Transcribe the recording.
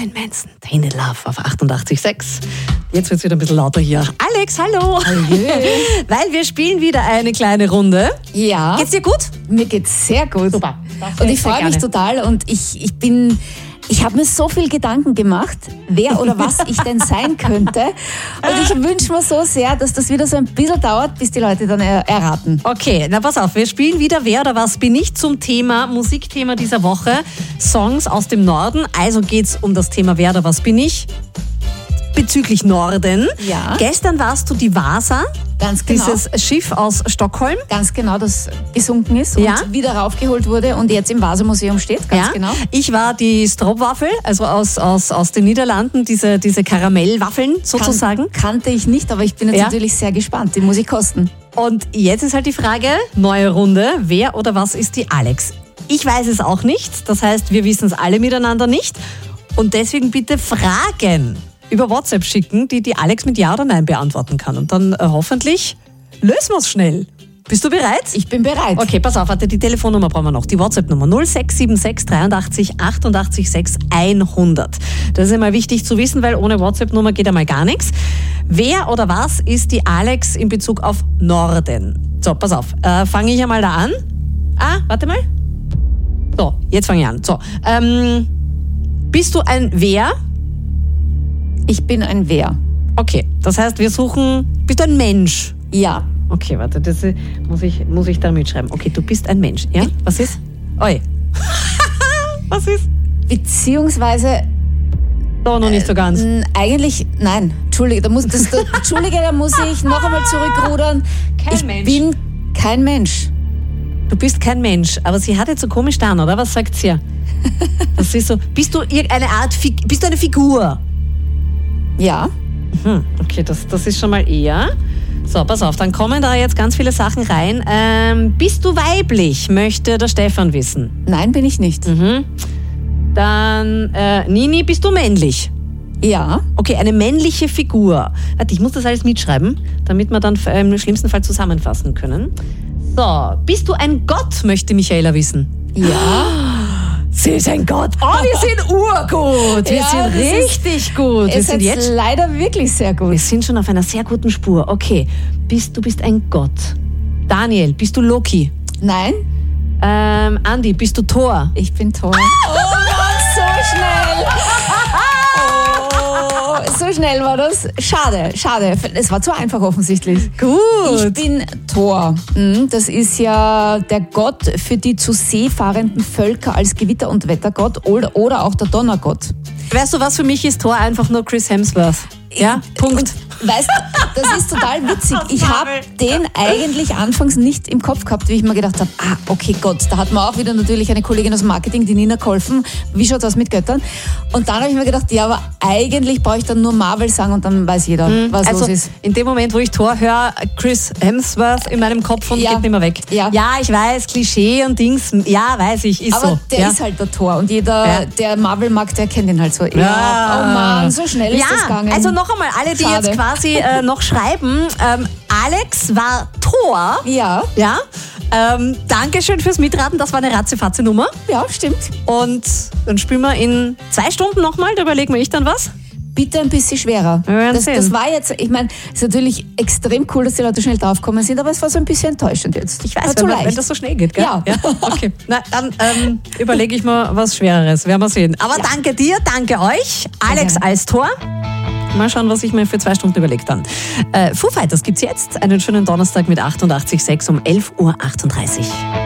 Marilyn Manson, Tainted Love auf 88,6. Jetzt wird es wieder ein bisschen lauter hier. Alex, hallo. Weil wir spielen wieder eine kleine Runde. Ja. Geht's dir gut? Mir geht's sehr gut. Super. Und ich freue mich total und ich habe mir so viel Gedanken gemacht, wer oder was ich denn sein könnte. Und ich wünsche mir so sehr, dass das wieder so ein bisschen dauert, bis die Leute dann erraten. Okay, na pass auf, wir spielen wieder Wer oder was bin ich zum Thema, Musikthema dieser Woche, Songs aus dem Norden. Also geht's um das Thema Wer oder was bin ich bezüglich Norden. Ja. Gestern warst du die Vasa. Ganz genau. Dieses Schiff aus Stockholm. Ganz genau, das gesunken ist und Ja. wieder raufgeholt wurde und jetzt im Vasa-Museum steht. Ganz genau. Ich war die Stroopwafel, also aus den Niederlanden, diese Karamellwaffeln sozusagen. Kannte ich nicht, aber ich bin jetzt Ja. natürlich sehr gespannt. Die muss ich kosten. Und jetzt ist halt die Frage, neue Runde, wer oder was ist die Alex? Ich weiß es auch nicht, das heißt, wir wissen es alle miteinander nicht. Und deswegen bitte Fragen über WhatsApp schicken, die Alex mit Ja oder Nein beantworten kann. Und dann hoffentlich lösen wir es schnell. Bist du bereit? Ich bin bereit. Okay, pass auf, warte, die Telefonnummer brauchen wir noch. Die WhatsApp-Nummer 0676 83 88 6 100. Das ist immer wichtig zu wissen, weil ohne WhatsApp-Nummer geht einmal gar nichts. Wer oder was ist die Alex in Bezug auf Norden? So, pass auf, fange ich einmal da an. Warte mal. So, jetzt fange ich an. So, bist du ein Wer? Ich bin ein Wer. Okay, das heißt, wir suchen, bist du ein Mensch? Ja. Okay, warte, das muss ich da mitschreiben. Okay, du bist ein Mensch, ja? Was ist? Oi. Was ist? Beziehungsweise Doch, noch nicht so ganz. eigentlich, nein, Entschuldige, da muss ich noch einmal zurückrudern. Ich bin kein Mensch. Du bist kein Mensch, aber sie hat jetzt so komisch da, oder? Was sagt sie? Das ist so, bist du irgendeine Art, bist du eine Figur? Ja. Okay, das ist schon mal eher. So, pass auf, dann kommen da jetzt ganz viele Sachen rein. Bist du weiblich, möchte der Stefan wissen. Nein, bin ich nicht. Dann, Nini, bist du männlich? Ja. Okay, eine männliche Figur. Warte, ich muss das alles mitschreiben, damit wir dann im schlimmsten Fall zusammenfassen können. So, bist du ein Gott, möchte Michaela wissen. Ja. Sie ist ein Gott. Oh, wir sind urgut. Wir Ja, sind das richtig gut. Wir Es sind ist jetzt leider wirklich sehr gut. Wir sind schon auf einer sehr guten Spur. Okay, du bist ein Gott. Daniel, bist du Loki? Nein, Andi, bist du Thor? ich bin Thor. Oh Mann, so schnell. Oh, so schnell war das. Schade. Es war zu einfach offensichtlich. Gut. Ich bin Thor. Das ist ja der Gott für die zu See fahrenden Völker als Gewitter- und Wettergott oder auch der Donnergott. Weißt du was, für mich ist Thor einfach nur Chris Hemsworth. Ja, Punkt. Weißt du, das ist total witzig. Ich habe den eigentlich anfangs nicht im Kopf gehabt, wie ich mir gedacht habe, okay Gott, da hat mir auch wieder natürlich eine Kollegin aus dem Marketing, die Nina, geholfen. Wie schaut's aus mit Göttern? Und dann habe ich mir gedacht, ja, aber eigentlich brauche ich dann nur Marvel sagen und dann weiß jeder, was los ist. In dem Moment, wo ich Thor höre, Chris Hemsworth in meinem Kopf und geht nicht mehr weg. Ja. Ich weiß, Klischee und Dings, ja, weiß ich, ist Aber so. der ist halt der Thor und jeder, der Marvel mag, der kennt ihn halt so. Ja. Oh Mann, so schnell ist das gegangen. Also noch einmal, alle, die Schade. jetzt quasi noch schreiben, Alex war Thor. Ja. Ja. Dankeschön fürs Mitraten, das war eine Ratze-Fatze-Nummer. Ja, stimmt. Und dann spielen wir in 2 Stunden nochmal, da überlegen wir ich dann was. Bitte ein bisschen schwerer. Wir werden Das sehen. war jetzt, ich meine, es ist natürlich extrem cool, dass die Leute schnell draufgekommen sind, aber es war so ein bisschen enttäuschend jetzt. Ich weiß, war zu leicht. wenn das so schnell geht, gell? Ja. Okay, na, dann überlege ich mal was Schwereres, werden wir sehen. Aber danke dir, danke euch. Alex gerne. als Tor. Mal schauen, was ich mir für 2 Stunden überlegt habe. Foo Fighters gibt's jetzt. Einen schönen Donnerstag mit 88,6 um 11.38 Uhr.